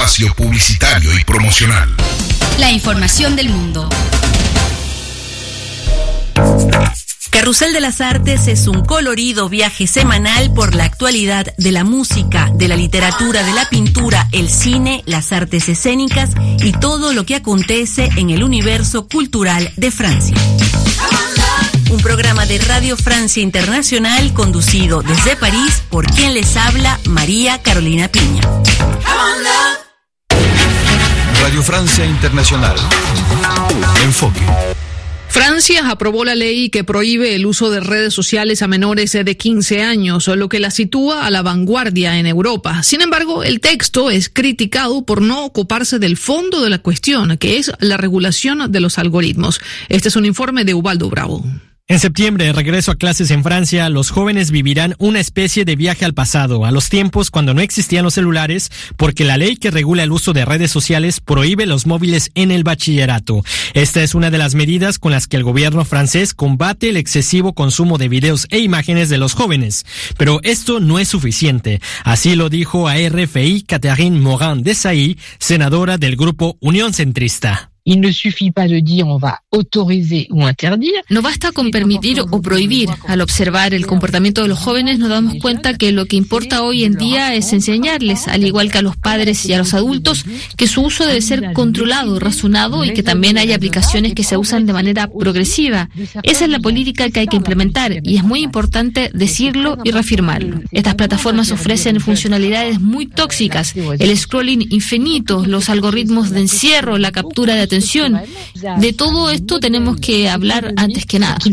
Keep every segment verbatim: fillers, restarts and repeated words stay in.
espacio publicitario y promocional. La información del mundo. Carrusel de las Artes es un colorido viaje semanal por la actualidad de la música, de la literatura, de la pintura, el cine, las artes escénicas y todo lo que acontece en el universo cultural de Francia. Un programa de Radio Francia Internacional conducido desde París por quien les habla, María Carolina Piña. Radio Francia Internacional. Enfoque. Francia aprobó la ley que prohíbe el uso de redes sociales a menores de quince años, lo que la sitúa a la vanguardia en Europa. Sin embargo, el texto es criticado por no ocuparse del fondo de la cuestión, que es la regulación de los algoritmos. Este es un informe de Ubaldo Bravo. En septiembre, de regreso a clases en Francia, los jóvenes vivirán una especie de viaje al pasado, a los tiempos cuando no existían los celulares, porque la ley que regula el uso de redes sociales prohíbe los móviles en el bachillerato. Esta es una de las medidas con las que el gobierno francés combate el excesivo consumo de videos e imágenes de los jóvenes. Pero esto no es suficiente. Así lo dijo a R F I Catherine Morin-Desailly, senadora del grupo Unión Centrista. Il ne suffit pas de dire on va autoriser ou interdire. No basta con permitir o prohibir. Al observar el comportamiento de los jóvenes nos damos cuenta que lo que importa hoy en día es enseñarles, al igual que a los padres y a los adultos, que su uso debe ser controlado, razonado y que también hay aplicaciones que se usan de manera progresiva. Esa es la política que hay que implementar y es muy importante decirlo y reafirmarlo. Estas plataformas ofrecen funcionalidades muy tóxicas, el scrolling infinito, los algoritmos de encierro, la captura de atención. De todo esto tenemos que hablar antes que nada.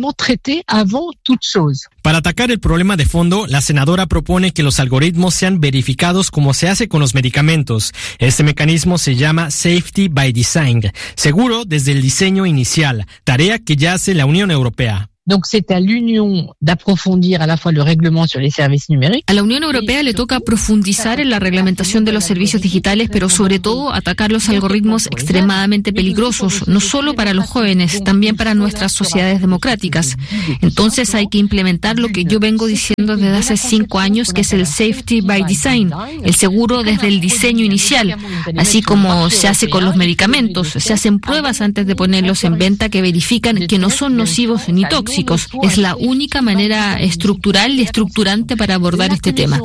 Para atacar el problema de fondo, la senadora propone que los algoritmos sean verificados como se hace con los medicamentos. Este mecanismo se llama Safety by Design, seguro desde el diseño inicial, tarea que ya hace la Unión Europea. Donc c'est à l'Union d'approfondir à la fois le règlement sur les services numériques. A la Unión Europea le toca profundizar en la reglamentación de los servicios digitales, pero sobre todo atacar los algoritmos extremadamente peligrosos, no solo para los jóvenes, también para nuestras sociedades democráticas. Entonces hay que implementar lo que yo vengo diciendo desde hace cinco años, que es el Safety by Design, el seguro desde el diseño inicial, así como se hace con los medicamentos. Se hacen pruebas antes de ponerlos en venta que verifican que no son nocivos ni tóxicos. Es la única manera estructural y estructurante para abordar este tema.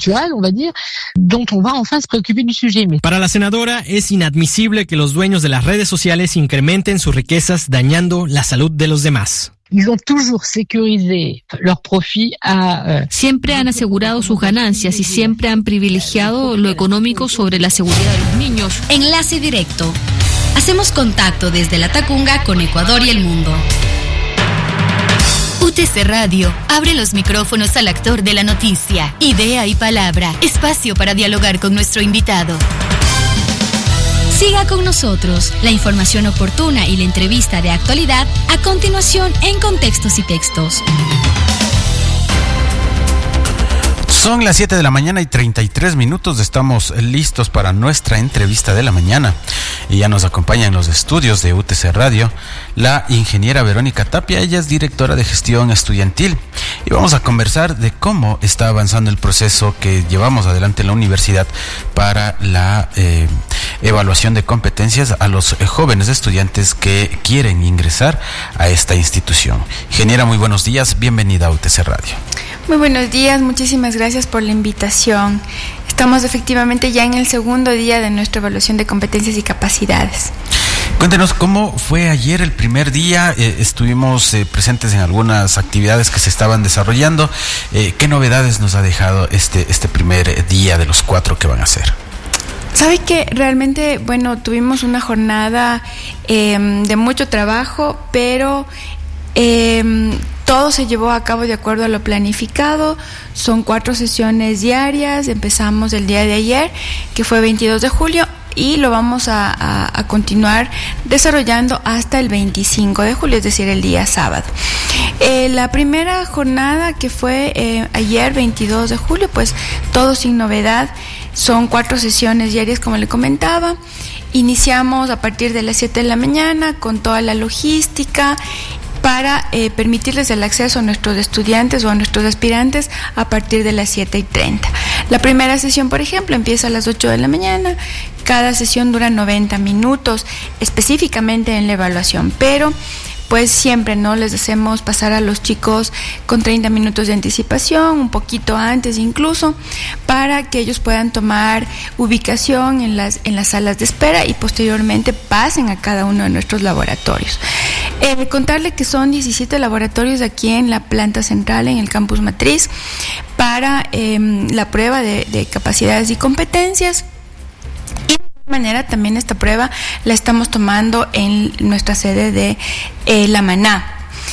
Para la senadora, es inadmisible que los dueños de las redes sociales incrementen sus riquezas dañando la salud de los demás. Siempre han asegurado sus ganancias y siempre han privilegiado lo económico sobre la seguridad de los niños. Enlace directo. Hacemos contacto desde la Tacunga con Ecuador y el mundo. U T C Radio abre los micrófonos al actor de la noticia. Idea y palabra. Espacio para dialogar con nuestro invitado. Siga con nosotros. La información oportuna y la entrevista de actualidad a continuación en Contextos y Textos. Son las siete de la mañana y treinta y tres minutos. Estamos listos para nuestra entrevista de la mañana. Y ya nos acompaña en los estudios de U T C Radio la ingeniera Verónica Tapia. Ella es directora de gestión estudiantil. Y vamos a conversar de cómo está avanzando el proceso que llevamos adelante en la universidad para la eh, evaluación de competencias a los eh, jóvenes estudiantes que quieren ingresar a esta institución. Ingeniera, muy buenos días. Bienvenida a U T C Radio. Muy buenos días, muchísimas gracias por la invitación. Estamos efectivamente ya en el segundo día de nuestra evaluación de competencias y capacidades. Cuéntenos, ¿cómo fue ayer el primer día? Eh, estuvimos eh, presentes en algunas actividades que se estaban desarrollando. Eh, ¿Qué novedades nos ha dejado este, este primer día de los cuatro que van a hacer? Sabe que realmente, bueno, tuvimos una jornada eh, de mucho trabajo, pero eh, todo se llevó a cabo de acuerdo a lo planificado. Son cuatro sesiones diarias. Empezamos el día de ayer, que fue veintidós de julio, y lo vamos a, a, a continuar desarrollando hasta el veinticinco de julio, es decir, el día sábado. Eh, la primera jornada, que fue eh, ayer, veintidós de julio, pues todo sin novedad. Son cuatro sesiones diarias, como le comentaba. Iniciamos a partir de las siete de la mañana con toda la logística para eh, permitirles el acceso a nuestros estudiantes o a nuestros aspirantes a partir de las siete y treinta. La primera sesión, por ejemplo, empieza a las ocho de la mañana. Cada sesión dura noventa minutos, específicamente en la evaluación, pero pues siempre no les hacemos pasar a los chicos con treinta minutos de anticipación, un poquito antes incluso, para que ellos puedan tomar ubicación en las, en las salas de espera y posteriormente pasen a cada uno de nuestros laboratorios. Eh, contarle que son diecisiete laboratorios aquí en la planta central, en el campus matriz, para eh, la prueba de, de capacidades y competencias. Y de manera también esta prueba la estamos tomando en nuestra sede de eh, La Maná.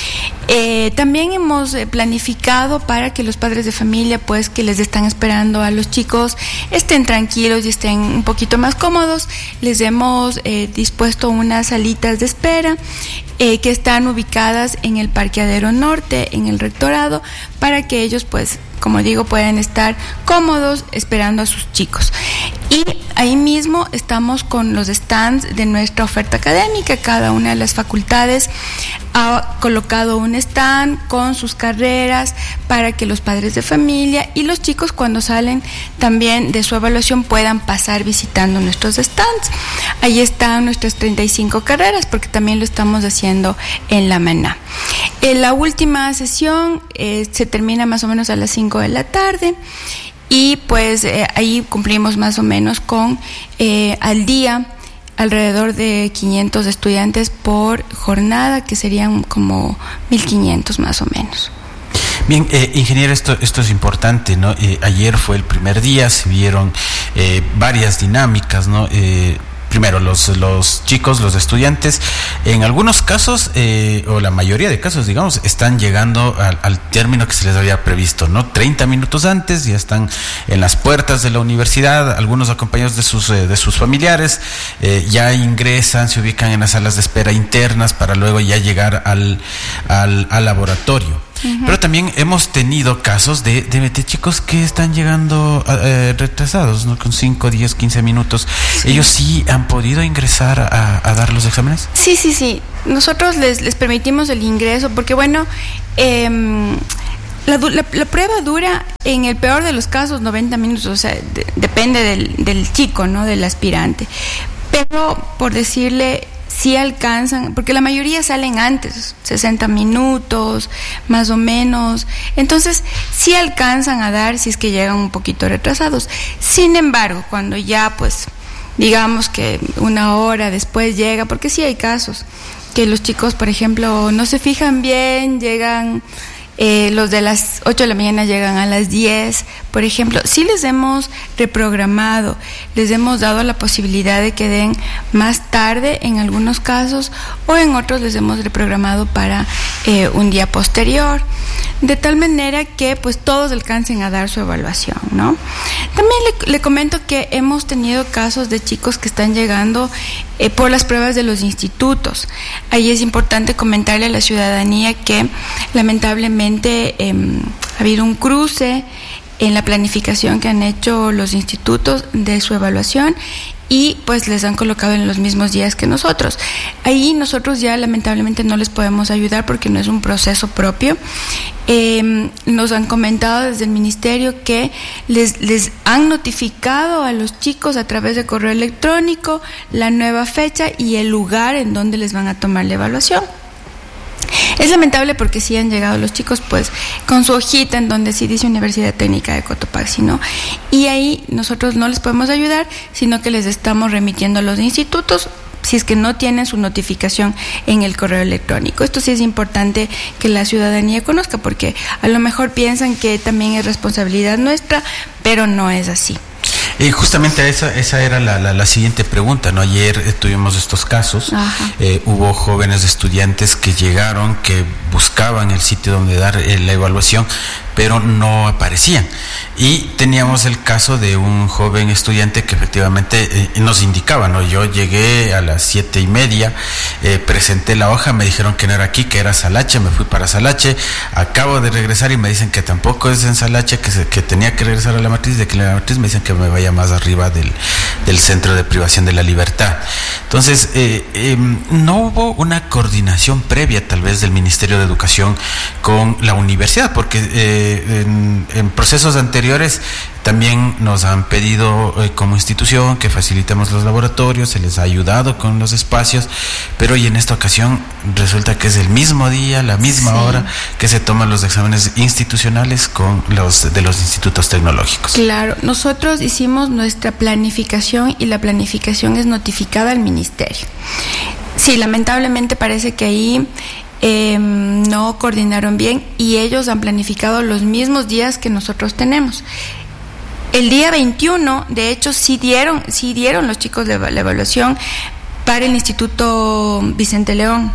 Eh, también hemos planificado para que los padres de familia, pues que les están esperando a los chicos, estén tranquilos y estén un poquito más cómodos. Les hemos eh, dispuesto unas salitas de espera eh, que están ubicadas en el parqueadero norte, en el rectorado, para que ellos, pues, como digo, puedan estar cómodos esperando a sus chicos. Y ahí mismo estamos con los stands de nuestra oferta académica. Cada una de las facultades ha colocado un stand con sus carreras para que los padres de familia y los chicos, cuando salen también de su evaluación, puedan pasar visitando nuestros stands. Ahí están nuestras treinta y cinco carreras, porque también lo estamos haciendo en La Maná. En la última sesión eh, se termina más o menos a las cinco de la tarde. Y pues eh, ahí cumplimos más o menos con eh, al día alrededor de quinientos estudiantes por jornada, que serían como mil quinientos más o menos. Bien, eh, ingeniero, esto esto es importante, ¿no? Eh, ayer fue el primer día, se vieron eh, varias dinámicas, ¿no? Eh, Primero, los los chicos, los estudiantes, en algunos casos, eh, o la mayoría de casos, digamos, están llegando al, al término que se les había previsto, ¿no? treinta minutos antes, ya están en las puertas de la universidad, algunos acompañados de sus eh, de sus familiares, eh, ya ingresan, se ubican en las salas de espera internas para luego ya llegar al, al, al laboratorio. Uh-huh. Pero también hemos tenido casos de, de, de chicos que están llegando eh, retrasados, ¿no? Con cinco, diez, quince minutos. Sí. ¿Ellos sí han podido ingresar a, a dar los exámenes? Sí, sí, sí. Nosotros les, les permitimos el ingreso porque, bueno, eh, la, la, la prueba dura, en el peor de los casos, noventa minutos. O sea, de, depende del, del chico, ¿no? Del aspirante. Pero, por decirle, sí alcanzan, porque la mayoría salen antes, sesenta minutos, más o menos. Entonces, sí alcanzan a dar si es que llegan un poquito retrasados. Sin embargo, cuando ya, pues, digamos que una hora después llega, porque sí hay casos que los chicos, por ejemplo, no se fijan bien, llegan... Eh, los de las ocho de la mañana llegan a las diez, por ejemplo. Sí les hemos reprogramado, les hemos dado la posibilidad de que den más tarde en algunos casos, o en otros les hemos reprogramado para eh, un día posterior, de tal manera que pues todos alcancen a dar su evaluación, ¿no? También le, le comento que hemos tenido casos de chicos que están llegando eh, por las pruebas de los institutos. Ahí es importante comentarle a la ciudadanía que lamentablemente Eh, ha habido un cruce en la planificación que han hecho los institutos de su evaluación y pues les han colocado en los mismos días que nosotros. Ahí nosotros ya lamentablemente no les podemos ayudar porque no es un proceso propio. Eh, nos han comentado desde el ministerio que les, les han notificado a los chicos a través de correo electrónico la nueva fecha y el lugar en donde les van a tomar la evaluación. Es lamentable porque sí han llegado los chicos pues con su hojita en donde sí dice Universidad Técnica de Cotopaxi, ¿no? Y ahí nosotros no les podemos ayudar, sino que les estamos remitiendo a los institutos si es que no tienen su notificación en el correo electrónico. Esto sí es importante que la ciudadanía conozca, porque a lo mejor piensan que también es responsabilidad nuestra, pero no es así. Y justamente esa esa era la, la, la siguiente pregunta, ¿no? Ayer eh, tuvimos estos casos, eh, hubo jóvenes estudiantes que llegaron, que buscaban el sitio donde dar eh, la evaluación, pero no aparecían. Y teníamos el caso de un joven estudiante que efectivamente eh, nos indicaba, ¿no? Yo llegué a las siete y media, eh, presenté la hoja, me dijeron que no era aquí, que era Salache, me fui para Salache, acabo de regresar y me dicen que tampoco es en Salache, que, se, que tenía que regresar a la matriz, de que la matriz me dicen que me vaya más arriba del, del centro de privación de la libertad. Entonces, eh, eh, no hubo una coordinación previa tal vez del Ministerio de Educación con la universidad, porque eh, en, en procesos anteriores también nos han pedido eh, como institución que facilitemos los laboratorios, se les ha ayudado con los espacios, pero hoy en esta ocasión resulta que es el mismo día, la misma sí. hora que se toman los exámenes institucionales con los de los institutos tecnológicos. Claro, nosotros hicimos nuestra planificación y la planificación es notificada al ministerio. Sí, lamentablemente parece que ahí Eh, no coordinaron bien y ellos han planificado los mismos días que nosotros tenemos. El día veintiuno, de hecho, sí dieron, sí dieron los chicos la, la evaluación para el Instituto Vicente León.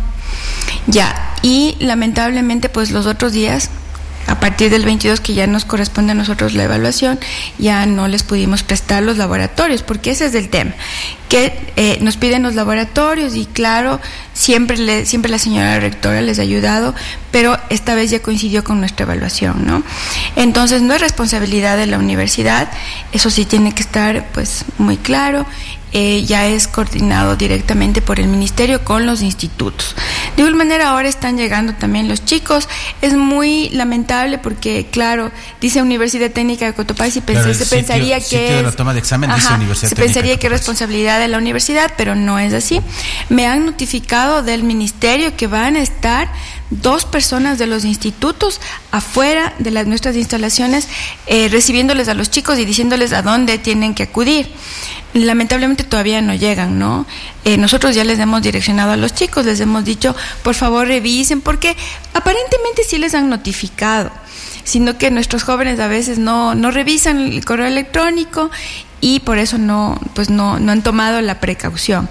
Ya, y lamentablemente, pues los otros días, a partir del veintidós, que ya nos corresponde a nosotros la evaluación, ya no les pudimos prestar los laboratorios, porque ese es el tema, que eh, nos piden los laboratorios y claro, siempre le, siempre la señora rectora les ha ayudado, pero esta vez ya coincidió con nuestra evaluación, ¿no? Entonces no es responsabilidad de la universidad, eso sí tiene que estar pues muy claro. Eh, ya es coordinado directamente por el ministerio con los institutos. De igual manera ahora están llegando también los chicos, es muy lamentable porque claro, dice Universidad Técnica de Cotopaxi, claro, se sitio, pensaría que es, de la toma de examen ajá, dice Universidad se Técnica pensaría que es responsabilidad de la universidad, pero no es así. Me han notificado del ministerio que van a estar dos personas de los institutos afuera de las nuestras instalaciones eh, recibiéndoles a los chicos y diciéndoles a dónde tienen que acudir. Lamentablemente todavía no llegan, ¿no? Eh, nosotros ya les hemos direccionado a los chicos, les hemos dicho, por favor revisen, porque aparentemente sí les han notificado, sino que nuestros jóvenes a veces no, no revisan el correo electrónico y por eso no, pues no, no han tomado la precaución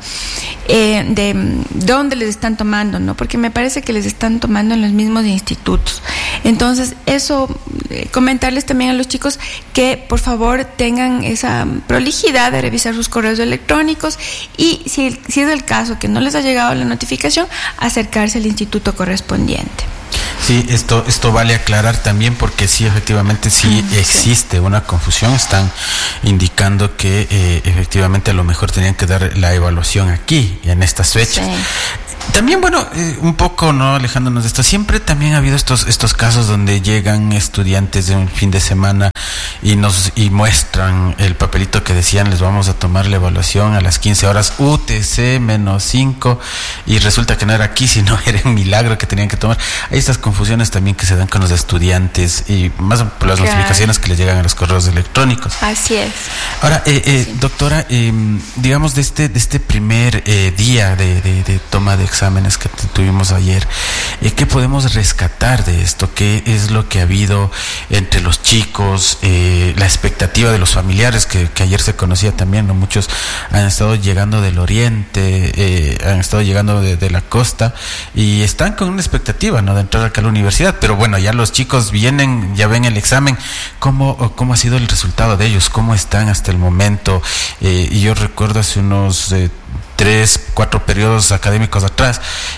eh, de dónde les están tomando, ¿no? Porque me parece que les están tomando en los mismos institutos. Entonces, eso, eh, comentarles también a los chicos que por favor tengan esa prolijidad de revisar sus correos electrónicos y si, si es el caso que no les ha llegado la notificación, acercarse al instituto correspondiente. Sí, esto esto vale aclarar también porque sí, efectivamente, sí mm, existe sí. una confusión. Están indicando que eh, efectivamente a lo mejor tenían que dar la evaluación aquí, en estas fechas. Sí. También, bueno, eh, un poco, no alejándonos de esto, siempre también ha habido estos estos casos donde llegan estudiantes de un fin de semana y nos y muestran el papelito que decían les vamos a tomar la evaluación a las quince horas U T C menos cinco y resulta que no era aquí, sino era un milagro que tenían que tomar. Hay estas confusiones también que se dan con los estudiantes y más por las claro. notificaciones que les llegan a los correos electrónicos. Así es. Ahora, eh, eh, sí. doctora, eh, digamos de este de este primer eh, día de, de, de toma de exámenes que tuvimos ayer, eh, ¿qué podemos rescatar de esto? ¿Qué es lo que ha habido entre los chicos? Eh, la expectativa de los familiares, que, que ayer se conocía también, ¿no? Muchos han estado llegando del oriente, eh, han estado llegando de, de la costa y están con una expectativa, ¿no? De entrar acá a la universidad, pero bueno, ya los chicos vienen, ya ven el examen. ¿Cómo, cómo ha sido el resultado de ellos? ¿Cómo están hasta el momento? Eh, y yo recuerdo hace unos eh, tres, cuatro periodos académicos atrás,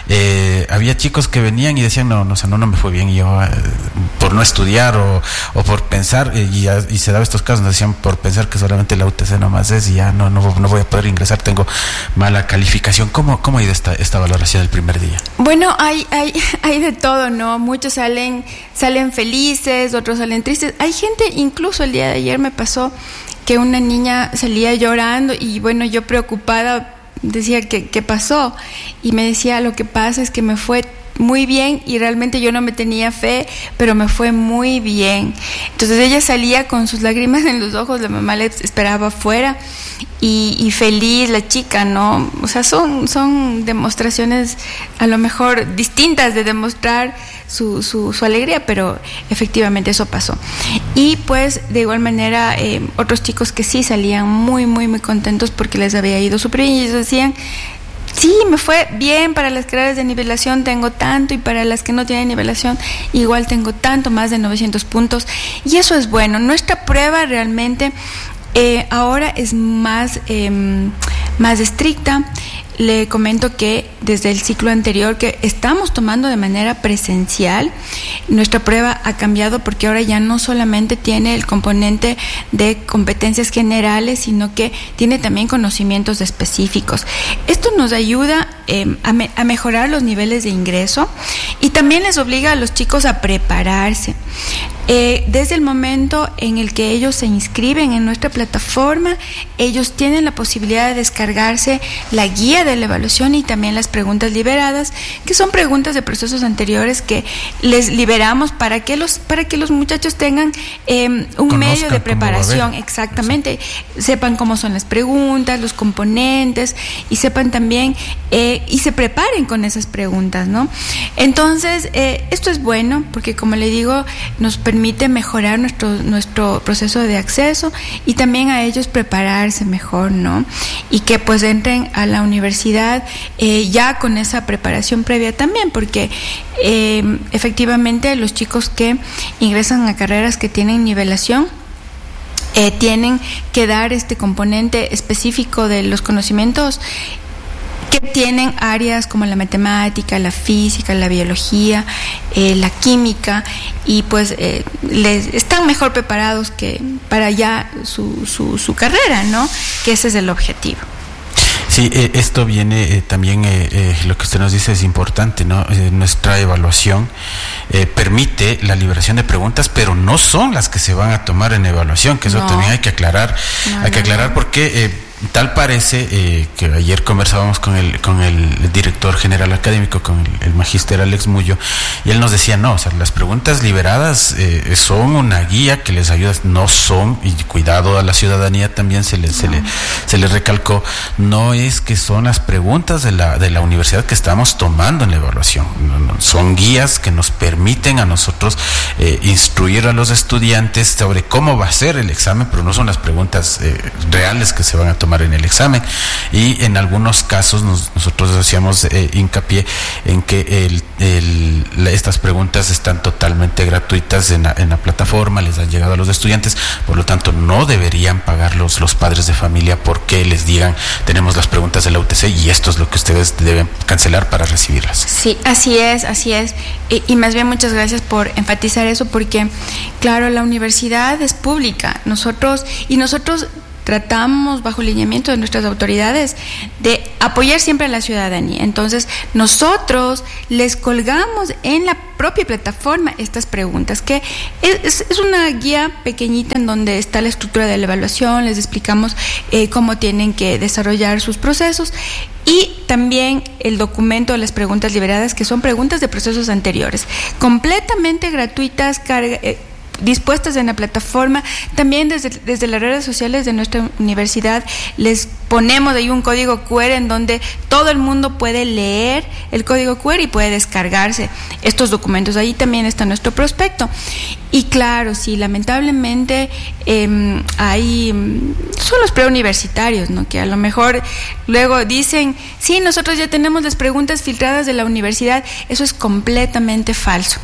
eh, había chicos que venían y decían, no, no, o sea, no, no me fue bien, y yo, eh, por no estudiar o, o por pensar, eh, y, y se daba estos casos, nos decían, por pensar que solamente la U T C nomás es, y ya no, no, no voy a poder ingresar, tengo mala calificación. ¿Cómo, cómo ha ido esta, esta valoración del primer día? Bueno, hay, hay, hay de todo, ¿no? Muchos salen, salen felices, otros salen tristes. Hay gente, incluso el día de ayer me pasó que una niña salía llorando y bueno, yo preocupada decía que qué pasó y me decía lo que pasa es que me fue muy bien y realmente yo no me tenía fe, pero me fue muy bien. Entonces ella salía con sus lágrimas en los ojos, la mamá le esperaba afuera y, y feliz la chica, ¿no? O sea, son, son demostraciones a lo mejor distintas de demostrar su, su, su alegría, pero efectivamente eso pasó. Y pues de igual manera eh, otros chicos que sí salían muy, muy, muy contentos porque les había ido súper bien y ellos decían, sí, me fue bien, para las carreras de nivelación tengo tanto, y para las que no tienen nivelación igual tengo tanto, más de novecientos puntos, y eso es bueno. Nuestra prueba realmente eh, ahora es más, eh, más estricta. Le comento que desde el ciclo anterior que estamos tomando de manera presencial, nuestra prueba ha cambiado porque ahora ya no solamente tiene el componente de competencias generales, sino que tiene también conocimientos específicos. Esto nos ayuda eh, a, me, a mejorar los niveles de ingreso y también les obliga a los chicos a prepararse. Eh, desde el momento en el que ellos se inscriben en nuestra plataforma, ellos tienen la posibilidad de descargarse la guía de la evaluación y también las preguntas liberadas, que son preguntas de procesos anteriores que les liberamos para que los para que los muchachos tengan eh, un Conozcan medio de preparación, exactamente, sepan cómo son las preguntas, los componentes, y sepan también eh, y se preparen con esas preguntas, ¿no? Entonces, eh, esto es bueno porque, como le digo, nos permite mejorar nuestro nuestro proceso de acceso y también a ellos prepararse mejor, ¿no? Y que pues entren a la universidad eh, ya con esa preparación previa también, porque eh, efectivamente los chicos que ingresan a carreras que tienen nivelación eh, tienen que dar este componente específico de los conocimientos que tienen áreas como la matemática, la física, la biología, eh, la química, y pues eh, les están mejor preparados que para ya su, su, su carrera, ¿no? Que ese es el objetivo. Sí, eh, esto viene eh, también, eh, eh, lo que usted nos dice es importante, ¿no? Eh, nuestra evaluación eh, permite la liberación de preguntas, pero no son las que se van a tomar en evaluación, que eso no. también hay que aclarar, no, hay que aclarar no. porque... Eh, Tal parece eh, que ayer conversábamos con el con el director general académico, con el, el magíster Alex Mullo, y él nos decía, no, o sea, las preguntas liberadas eh, son una guía que les ayuda, no son, y cuidado a la ciudadanía también se le, no. se le, se le recalcó, no es que son las preguntas de la, de la universidad que estamos tomando en la evaluación, no, no, son guías que nos permiten a nosotros eh, instruir a los estudiantes sobre cómo va a ser el examen, pero no son las preguntas eh, reales que se van a tomar en el examen. Y en algunos casos nos, nosotros hacíamos eh, hincapié en que el, el, estas preguntas están totalmente gratuitas en la, en la plataforma, les han llegado a los estudiantes, por lo tanto no deberían pagar los, los padres de familia porque les digan, tenemos las preguntas de la U T C y esto es lo que ustedes deben cancelar para recibirlas. Sí, así es, así es, y, y más bien muchas gracias por enfatizar eso, porque claro, la universidad es pública, nosotros y nosotros tratamos, bajo lineamiento de nuestras autoridades, de apoyar siempre a la ciudadanía. Entonces, nosotros les colgamos en la propia plataforma estas preguntas, que es, es una guía pequeñita en donde está la estructura de la evaluación, les explicamos eh, cómo tienen que desarrollar sus procesos, y también el documento de las preguntas liberadas, que son preguntas de procesos anteriores, completamente gratuitas, carga, eh, dispuestas en la plataforma. También desde, desde las redes sociales de nuestra universidad les ponemos ahí un código cu erre en donde todo el mundo puede leer el código cu erre y puede descargarse estos documentos. Ahí también está nuestro prospecto. Y claro, sí, lamentablemente eh, hay, son los preuniversitarios, ¿no? Que a lo mejor luego dicen, sí, nosotros ya tenemos las preguntas filtradas de la universidad. Eso es completamente falso.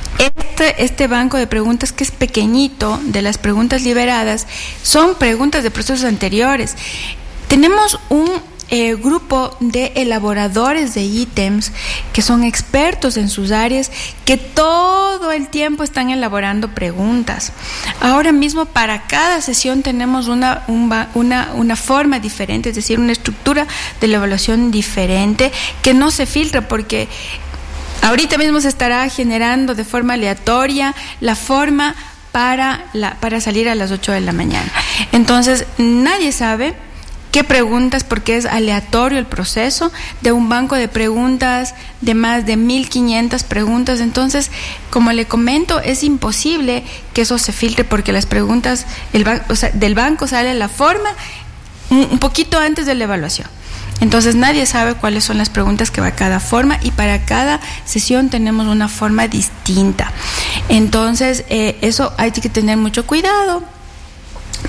Este, este banco de preguntas, que es pequeñito, de las preguntas liberadas, son preguntas de procesos anteriores. Tenemos un eh, grupo de elaboradores de ítems que son expertos en sus áreas, que todo el tiempo están elaborando preguntas. Ahora mismo para cada sesión tenemos una, una, una, una forma diferente, es decir, una estructura de la evaluación diferente que no se filtra, porque ahorita mismo se estará generando de forma aleatoria la forma para, la, para salir a las ocho de la mañana. Entonces, nadie sabe qué preguntas, porque es aleatorio el proceso de un banco de preguntas de más de mil quinientas preguntas. Entonces, como le comento, es imposible que eso se filtre, porque las preguntas el ban- o sea, del banco sale la forma un, un poquito antes de la evaluación. Entonces nadie sabe cuáles son las preguntas que va a cada forma, y para cada sesión tenemos una forma distinta. Entonces eh, eso hay que tener mucho cuidado,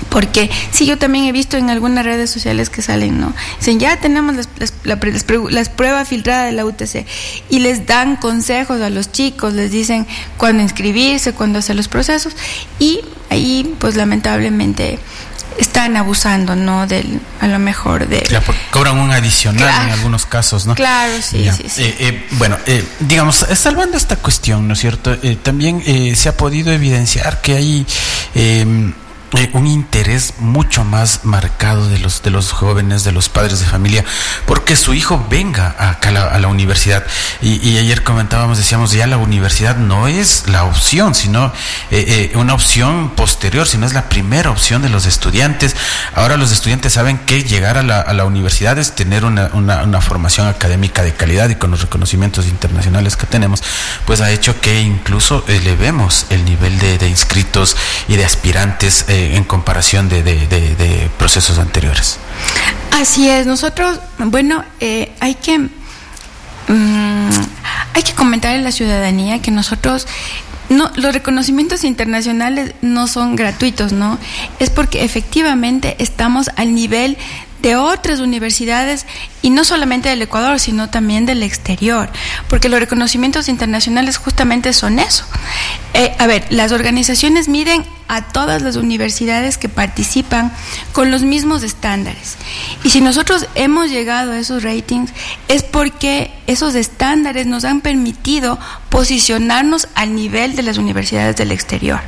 Porque sí, yo también he visto en algunas redes sociales que salen, ¿no? Dicen, ya tenemos las, las, las, las pruebas filtradas de la U T C, y les dan consejos a los chicos, les dicen cuándo inscribirse, cuándo hacer los procesos, y ahí pues lamentablemente están abusando, ¿no? Del, a lo mejor de... Claro, porque cobran un adicional, claro, en algunos casos, ¿no? Claro, sí, ya. sí, sí. Eh, eh, bueno, eh, digamos, salvando esta cuestión, ¿no es cierto? Eh, también eh, se ha podido evidenciar que hay... Eh, Eh, un interés mucho más marcado de los de los jóvenes, de los padres de familia, porque su hijo venga acá a la, a la universidad. Y, y ayer comentábamos, decíamos, ya la universidad no es la opción, sino eh, eh, una opción posterior, sino es la primera opción de los estudiantes. Ahora los estudiantes saben que llegar a la, a la universidad es tener una, una, una formación académica de calidad, y con los reconocimientos internacionales que tenemos, pues ha hecho que incluso elevemos el nivel de, de inscritos y de aspirantes eh, en comparación de, de, de, de procesos anteriores. Así es, nosotros, bueno, eh, hay que um, hay que comentar a la ciudadanía que nosotros, no, los reconocimientos internacionales no son gratuitos, ¿no? Es porque efectivamente estamos al nivel de otras universidades, y no solamente del Ecuador, sino también del exterior, porque los reconocimientos internacionales justamente son eso. Eh, a ver, las organizaciones miden a todas las universidades que participan con los mismos estándares, y si nosotros hemos llegado a esos ratings es porque esos estándares nos han permitido posicionarnos al nivel de las universidades del exterior,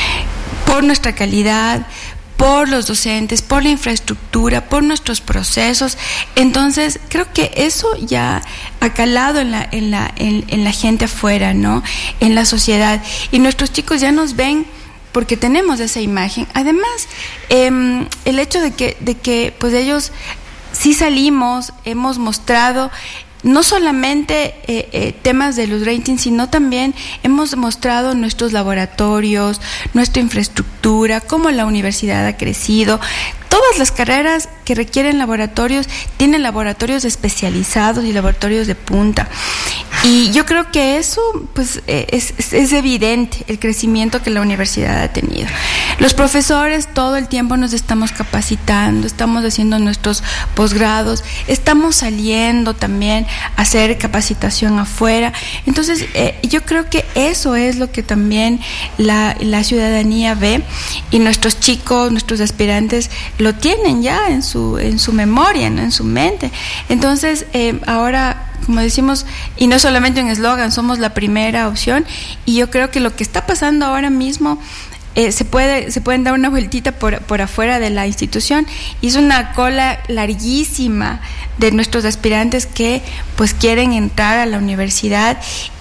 por nuestra calidad, por los docentes, por la infraestructura, por nuestros procesos. Entonces creo que eso ya ha calado en la, en la, en, en la gente afuera, ¿no? En la sociedad, y nuestros chicos ya nos ven porque tenemos esa imagen. Además, eh, el hecho de que, de que pues ellos sí salimos, hemos mostrado no solamente eh, eh, temas de los ratings, sino también hemos mostrado nuestros laboratorios, nuestra infraestructura, cómo la universidad ha crecido. Todas las carreras que requieren laboratorios tienen laboratorios especializados y laboratorios de punta. Y yo creo que eso pues es, es, es evidente, el crecimiento que la universidad ha tenido. Los profesores todo el tiempo nos estamos capacitando, estamos haciendo nuestros posgrados, estamos saliendo también a hacer capacitación afuera. Entonces eh, yo creo que eso es lo que también la, la ciudadanía ve, y nuestros chicos, nuestros aspirantes lo tienen ya en su en su memoria, ¿no? En su mente. Entonces eh, ahora, como decimos, y no solamente un eslogan, somos la primera opción, y yo creo que lo que está pasando ahora mismo, eh, se puede se pueden dar una vueltita por, por afuera de la institución, y es una cola larguísima de nuestros aspirantes que pues quieren entrar a la universidad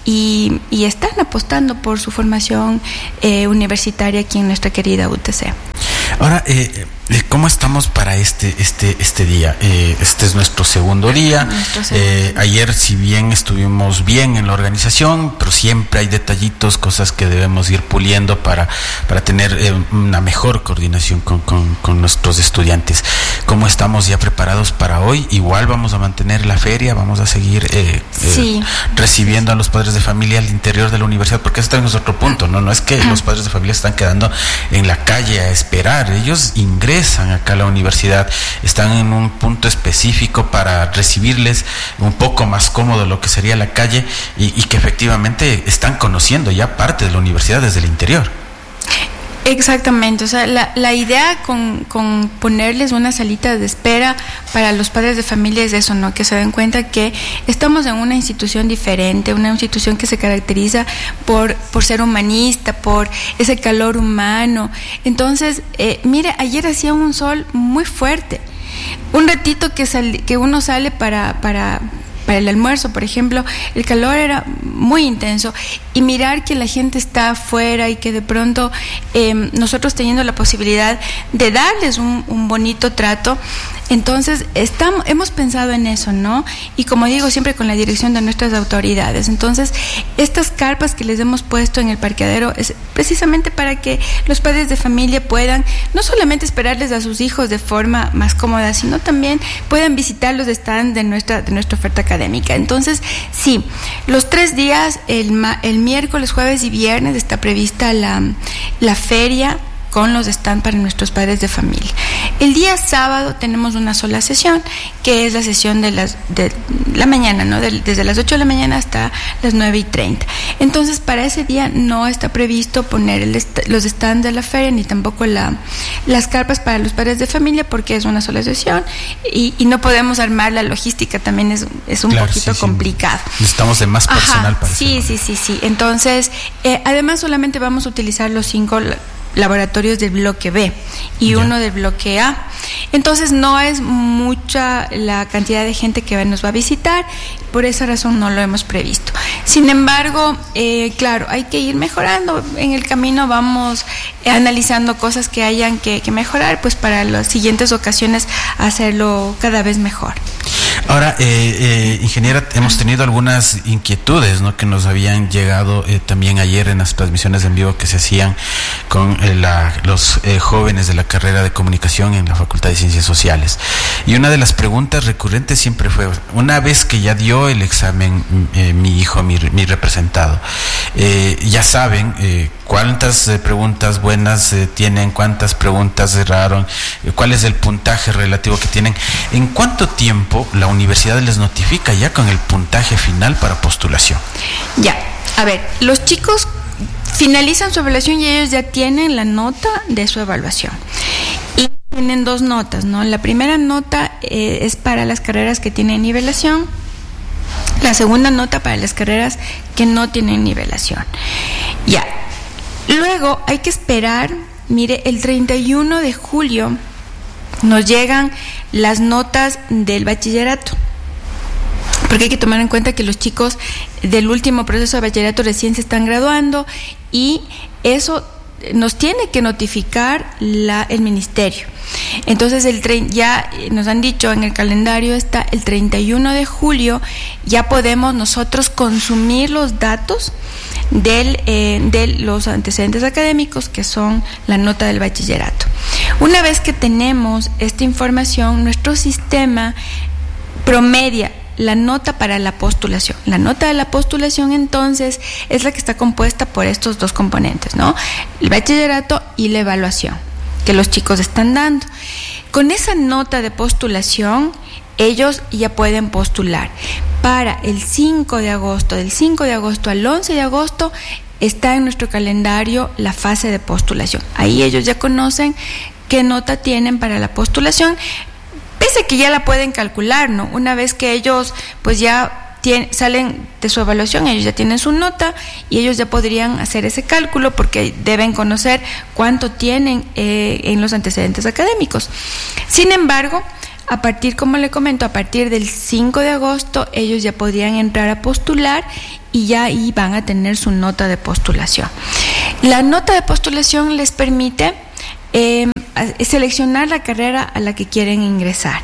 y, y están apostando por su formación eh, universitaria aquí en nuestra querida U T C. Ahora, eh, ¿cómo estamos para este este este día? Eh, este es nuestro segundo día. Nuestro segundo. Eh, ayer, si bien estuvimos bien en la organización, pero siempre hay detallitos, cosas que debemos ir puliendo para para tener eh, una mejor coordinación con, con, con nuestros estudiantes. ¿Cómo estamos ya preparados para hoy? Igual vamos a mantener la feria, vamos a seguir eh, sí. eh, recibiendo a los padres de familia al interior de la universidad, porque ese también es otro punto, ¿no? No es que los padres de familia están quedando en la calle a esperar, ellos ingresan acá a la universidad, están en un punto específico para recibirles un poco más cómodo de lo que sería la calle, y, y que efectivamente están conociendo ya parte de la universidad desde el interior. Exactamente, o sea, la, la idea con, con ponerles una salita de espera para los padres de familia es eso, ¿no? Que se den cuenta que estamos en una institución diferente, una institución que se caracteriza por, por ser humanista, por ese calor humano. Entonces, eh, mire, ayer hacía un sol muy fuerte, un ratito que, sal, que uno sale para... para para el almuerzo, por ejemplo, el calor era muy intenso, y mirar que la gente está afuera y que de pronto eh, nosotros teniendo la posibilidad de darles un, un bonito trato, entonces estamos, hemos pensado en eso, ¿no? Y como digo, siempre con la dirección de nuestras autoridades. Entonces, estas carpas que les hemos puesto en el parqueadero es precisamente para que los padres de familia puedan no solamente esperarles a sus hijos de forma más cómoda, sino también puedan visitar los stands de nuestra, de nuestra oferta académica. Entonces, sí, los tres días, el, el miércoles, jueves y viernes está prevista la, la feria con los stands para nuestros padres de familia. El día sábado tenemos una sola sesión, que es la sesión de las de la mañana, ¿no? De, desde las ocho de la mañana hasta las nueve y treinta. Entonces, para ese día no está previsto poner el est- los stands de la feria, ni tampoco la, las carpas para los padres de familia, porque es una sola sesión y, y no podemos armar la logística, también es, es un claro, poquito sí, complicado. Sí. Necesitamos de más personal. Ajá, para sí, eso. sí, sí, sí. Entonces, eh, además solamente vamos a utilizar los cinco laboratorios del bloque B y ya. uno del bloque A. Entonces no es mucha la cantidad de gente que nos va a visitar, por esa razón no lo hemos previsto. Sin embargo, eh, claro, hay que ir mejorando. En el camino vamos eh, analizando cosas que hayan que, que mejorar, pues para las siguientes ocasiones hacerlo cada vez mejor. Ahora, eh, eh, ingeniera, hemos tenido algunas inquietudes, ¿no?, que nos habían llegado eh, también ayer en las transmisiones en vivo que se hacían con eh, la, los eh, jóvenes de la carrera de comunicación en la Facultad de Ciencias Sociales. Y una de las preguntas recurrentes siempre fue, una vez que ya dio el examen eh, mi hijo, mi, mi representado, eh, ya saben eh, cuántas eh, preguntas buenas eh, tienen, cuántas preguntas erraron, eh, cuál es el puntaje relativo que tienen, en cuánto tiempo la universidad les notifica ya con el puntaje final para postulación. Ya, a ver, los chicos finalizan su evaluación y ellos ya tienen la nota de su evaluación. Y tienen dos notas, ¿no? La primera nota eh, es para las carreras que tienen nivelación. La segunda nota para las carreras que no tienen nivelación. Ya. Luego hay que esperar, mire, el treinta y uno de julio nos llegan las notas del bachillerato, porque hay que tomar en cuenta que los chicos del último proceso de bachillerato recién se están graduando y eso nos tiene que notificar la, el ministerio. Entonces el tre- ya nos han dicho en el calendario está el treinta y uno de julio, ya podemos nosotros consumir los datos del, eh, de los antecedentes académicos, que son la nota del bachillerato. Una vez que tenemos esta información, nuestro sistema promedia la nota para la postulación. La nota de la postulación, entonces, es la que está compuesta por estos dos componentes, ¿no? El bachillerato y la evaluación que los chicos están dando. Con esa nota de postulación, ellos ya pueden postular. Para el cinco de agosto, del cinco de agosto al once de agosto, está en nuestro calendario la fase de postulación. Ahí ellos ya conocen qué nota tienen para la postulación, pese que ya la pueden calcular, ¿no? Una vez que ellos pues ya tienen, salen de su evaluación, ellos ya tienen su nota y ellos ya podrían hacer ese cálculo porque deben conocer cuánto tienen eh, en los antecedentes académicos. Sin embargo, a partir, como le comento, a partir del cinco de agosto, ellos ya podrían entrar a postular y ya ahí van a tener su nota de postulación. La nota de postulación les permite eh, seleccionar la carrera a la que quieren ingresar.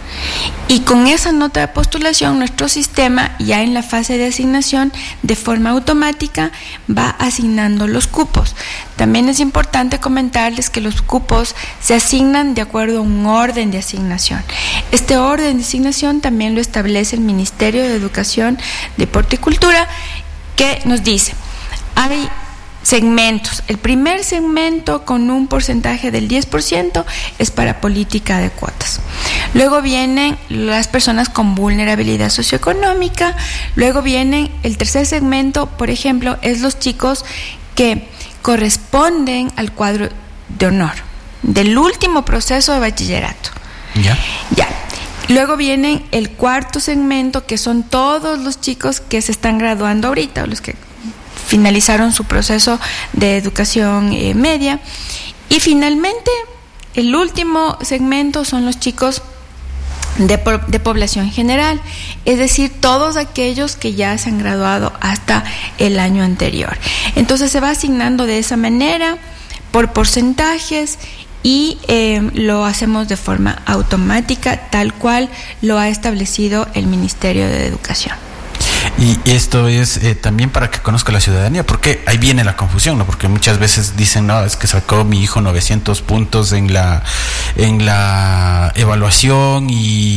Y con esa nota de postulación, nuestro sistema, ya en la fase de asignación, de forma automática, va asignando los cupos. También es importante comentarles que los cupos se asignan de acuerdo a un orden de asignación. Este orden de asignación también lo establece el Ministerio de Educación, Deporte y Cultura, que nos dice, hay segmentos. El primer segmento, con un porcentaje del diez por ciento, es para política de cuotas. Luego vienen las personas con vulnerabilidad socioeconómica. Luego vienen el tercer segmento, por ejemplo, es los chicos que corresponden al cuadro de honor del último proceso de bachillerato. Ya. Ya. Luego viene el cuarto segmento, que son todos los chicos que se están graduando ahorita, o los que finalizaron su proceso de educación eh, media. Y finalmente, el último segmento son los chicos de, de población general, es decir, todos aquellos que ya se han graduado hasta el año anterior. Entonces se va asignando de esa manera, por porcentajes, y eh, lo hacemos de forma automática, tal cual lo ha establecido el Ministerio de Educación. Y esto es eh, también para que conozca la ciudadanía, porque ahí viene la confusión, ¿no? Porque muchas veces dicen, no, es que sacó mi hijo novecientos puntos en la en la evaluación y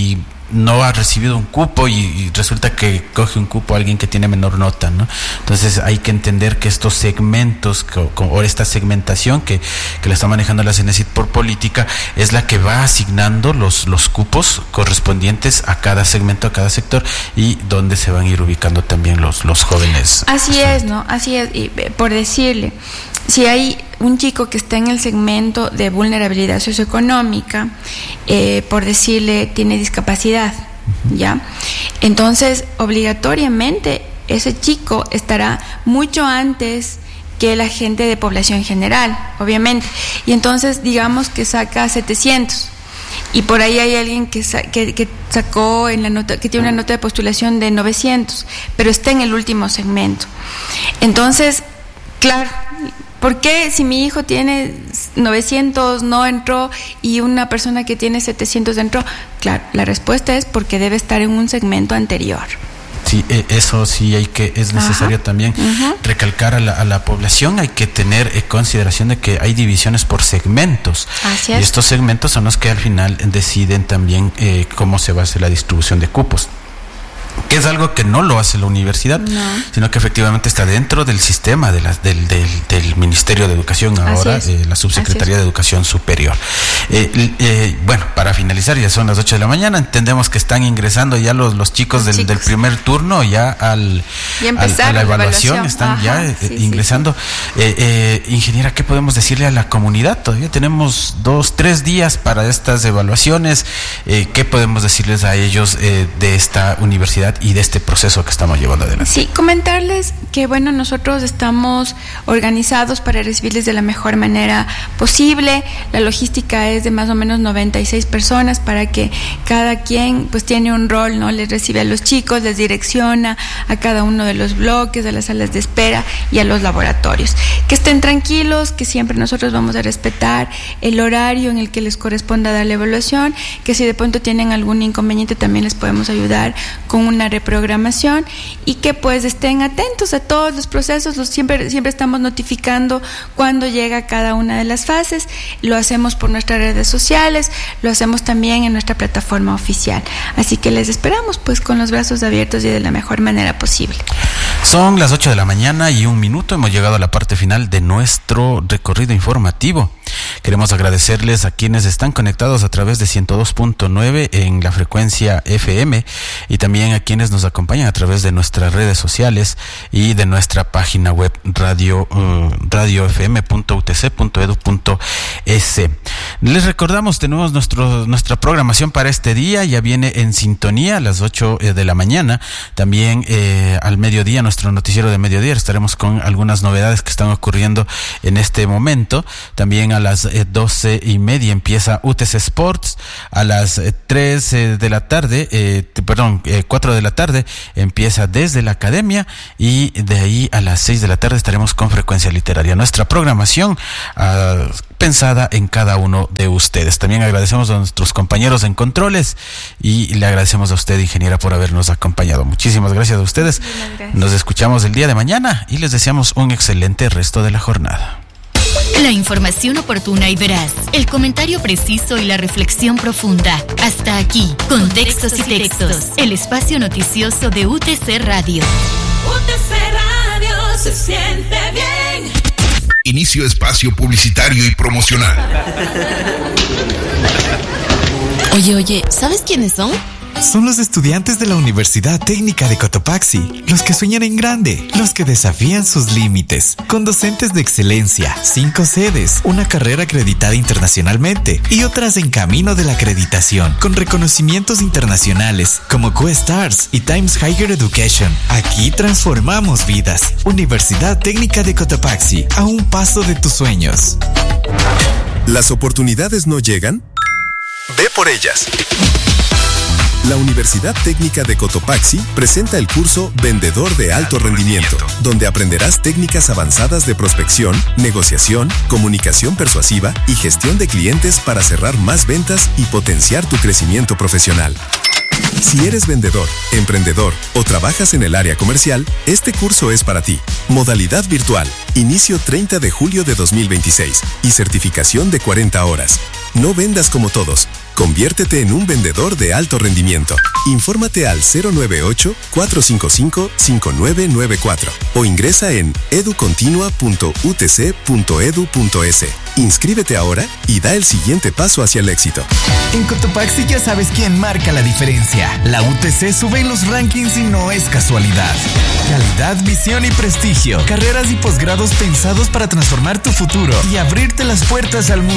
no ha recibido un cupo y, y resulta que coge un cupo a alguien que tiene menor nota, ¿no? Entonces hay que entender que estos segmentos que, o esta segmentación que, que la está manejando la CENESID por política es la que va asignando los, los cupos correspondientes a cada segmento, a cada sector, y donde se van a ir ubicando también los, los jóvenes. Así es, ¿no? Así es, y por decirle, si hay un chico que está en el segmento de vulnerabilidad socioeconómica, eh, por decirle, tiene discapacidad, ¿ya? Entonces, obligatoriamente, ese chico estará mucho antes que la gente de población general, obviamente. Y entonces, digamos que saca setecientos. Y por ahí hay alguien que, sa- que, que sacó en la nota, que tiene una nota de postulación de novecientos, pero está en el último segmento. Entonces, claro, ¿por qué si mi hijo tiene novecientos no entró y una persona que tiene setecientos entró? Claro, la respuesta es porque debe estar en un segmento anterior. Sí, eso sí hay que es necesario Ajá. también uh-huh. recalcar a la, a la población. Hay que tener en consideración de que hay divisiones por segmentos. Así es. Y estos segmentos son los que al final deciden también eh, cómo se va a hacer la distribución de cupos, que es algo que no lo hace la universidad, no. sino que efectivamente está dentro del sistema de la, del, del, del Ministerio de Educación, ahora eh, la Subsecretaría de Educación Superior. Eh, eh, bueno, para finalizar, ya son las ocho de la mañana, entendemos que están ingresando ya los, los chicos, del, chicos del primer turno ya al, al a la evaluación, están Ajá, ya eh, sí, ingresando. Sí, sí. Eh, eh, ingeniera, ¿qué podemos decirle a la comunidad? Todavía tenemos dos, tres días para estas evaluaciones. Eh, ¿Qué podemos decirles a ellos eh, de esta universidad y de este proceso que estamos llevando adelante? Sí, comentarles que bueno, nosotros estamos organizados para recibirles de la mejor manera posible. La logística es de más o menos noventa y seis personas para que cada quien pues tiene un rol, ¿no? Les recibe a los chicos, les direcciona a cada uno de los bloques, a las salas de espera y a los laboratorios. Que estén tranquilos, que siempre nosotros vamos a respetar el horario en el que les corresponda dar la evaluación, que si de pronto tienen algún inconveniente también les podemos ayudar con una reprogramación, y que pues estén atentos a todos los procesos. Los siempre siempre estamos notificando cuando llega cada una de las fases. Lo hacemos por nuestras redes sociales, lo hacemos también en nuestra plataforma oficial, así que les esperamos pues con los brazos abiertos y de la mejor manera posible. Son las ocho de la mañana y un minuto, hemos llegado a la parte final de nuestro recorrido informativo. Queremos agradecerles a quienes están conectados a través de ciento dos punto nueve en la frecuencia F M, y también a quienes nos acompañan a través de nuestras redes sociales y de nuestra página web radio uh, radio f m punto u t c punto e d u punto e s. Les recordamos, tenemos nuestro nuestra programación para este día, ya viene En Sintonía a las ocho de la mañana, también eh, al mediodía, nuestro noticiero de mediodía, estaremos con algunas novedades que están ocurriendo en este momento. También a las eh, doce y media empieza U T C Sports, a las eh, tres eh, de la tarde, eh, perdón, eh, cuatro de la tarde empieza Desde la Academia, y de ahí a las seis de la tarde estaremos con Frecuencia Literaria, nuestra programación uh, pensada en cada uno de ustedes. También agradecemos a nuestros compañeros en controles y le agradecemos a usted, ingeniera, por habernos acompañado. Muchísimas gracias a ustedes. Gracias. Nos escuchamos el día de mañana y les deseamos un excelente resto de la jornada. La información oportuna y veraz, el comentario preciso y la reflexión profunda. Hasta aquí, Contextos y Textos, el espacio noticioso de U T C Radio. U T C Radio se siente bien. Inicio espacio publicitario y promocional. Oye, oye, ¿sabes quiénes son? Son los estudiantes de la Universidad Técnica de Cotopaxi, los que sueñan en grande, los que desafían sus límites, con docentes de excelencia, cinco sedes, una carrera acreditada internacionalmente y otras en camino de la acreditación, con reconocimientos internacionales como Q-Stars y Times Higher Education. Aquí transformamos vidas. Universidad Técnica de Cotopaxi, a un paso de tus sueños. ¿Las oportunidades no llegan? Ve por ellas. La Universidad Técnica de Cotopaxi presenta el curso Vendedor de Alto Rendimiento, donde aprenderás técnicas avanzadas de prospección, negociación, comunicación persuasiva y gestión de clientes para cerrar más ventas y potenciar tu crecimiento profesional. Si eres vendedor, emprendedor o trabajas en el área comercial, este curso es para ti. Modalidad virtual, inicio treinta de julio de dos mil veintiséis y certificación de cuarenta horas. No vendas como todos, Conviértete en un vendedor de alto rendimiento. Infórmate al cero nueve ocho, cuatro cinco cinco, cinco nueve nueve cuatro o ingresa en educontinua punto u t c punto e d u punto e s. Inscríbete ahora y da el siguiente paso hacia el éxito. En Cotopaxi ya sabes quién marca la diferencia. La U T C sube en los rankings y no es casualidad. Calidad, visión y prestigio. Carreras y posgrados pensados para transformar tu futuro y abrirte las puertas al mundo